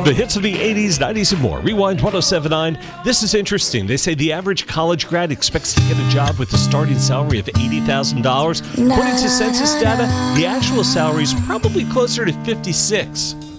The hits of the 80s, 90s, and more. Rewind 1079. This is interesting. They say the average college grad expects to get a job with a starting salary of $80,000. According to census data, the actual salary is probably closer to $56,000.